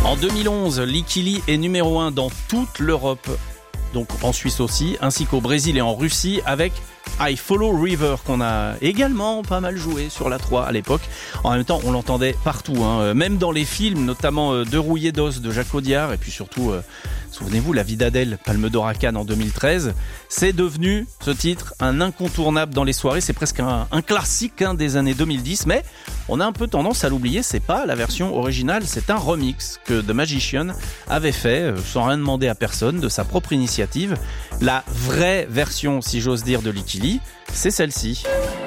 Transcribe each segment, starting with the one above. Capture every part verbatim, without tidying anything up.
En deux mille onze, Licky Lee est numéro un dans toute l'Europe, donc en Suisse aussi, ainsi qu'au Brésil et en Russie, avec I Follow River, qu'on a également pas mal joué sur la trois à l'époque. En même temps, on l'entendait partout, hein, même dans les films, notamment Deux rouillés d'os de Jacques Audiard, et puis surtout, euh, souvenez-vous, La vie d'Adèle, Palme d'Or à Cannes en deux mille treize. C'est devenu, ce titre, un incontournable dans les soirées. C'est presque un, un classique hein, des années deux mille dix, mais on a un peu tendance à l'oublier. C'est pas la version originale, c'est un remix que The Magician avait fait, sans rien demander à personne, de sa propre initiative. La vraie version, si j'ose dire, de Licky Lee, c'est celle-ci.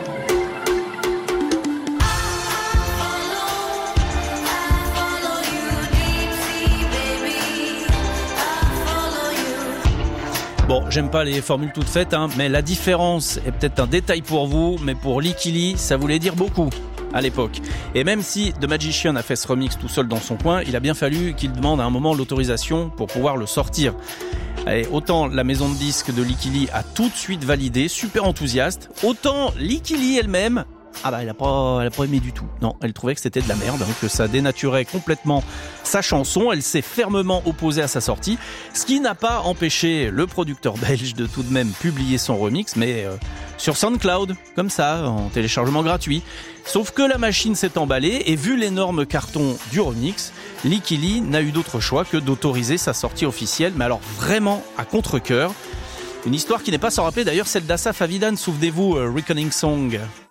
Bon, j'aime pas les formules toutes faites, hein, mais la différence est peut-être un détail pour vous, mais pour Licky Lee, ça voulait dire beaucoup à l'époque. Et même si The Magician a fait ce remix tout seul dans son coin, il a bien fallu qu'il demande à un moment l'autorisation pour pouvoir le sortir. Et autant la maison de disques de Licky Lee a tout de suite validé, super enthousiaste, autant Licky Lee elle-même, ah bah elle a pas, elle a pas aimé du tout. Non, elle trouvait que c'était de la merde, hein, que ça dénaturait complètement sa chanson. Elle s'est fermement opposée à sa sortie, ce qui n'a pas empêché le producteur belge de tout de même publier son remix, mais euh, sur SoundCloud, comme ça, en téléchargement gratuit. Sauf que la machine s'est emballée et vu l'énorme carton du remix, Licky Lee n'a eu d'autre choix que d'autoriser sa sortie officielle, mais alors vraiment à contre-cœur. Une histoire qui n'est pas sans rappeler d'ailleurs celle d'Asaf Avidan, souvenez-vous, euh, Reckoning Song.